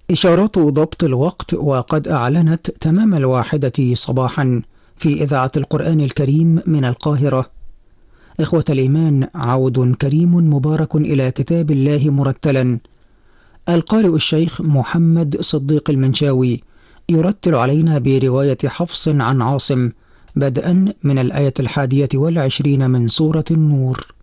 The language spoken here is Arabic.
إشارات ضبط الوقت، وقد أعلنت تمام 1 صباحا في إذاعة القرآن الكريم من القاهرة. إخوة الإيمان، عود كريم مبارك إلى كتاب الله مرتلا. القارئ الشيخ محمد صديق المنشاوي يرتل علينا برواية حفص عن عاصم، بدءا من الآية 21 من سورة النور.